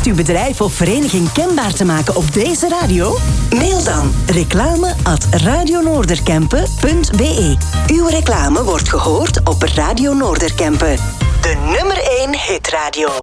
wenst uw bedrijf of vereniging kenbaar te maken op deze radio? Mail dan reclame@radionoorderkempen.be. Uw reclame wordt gehoord op Radio Noorderkempen. De nummer 1 hitradio.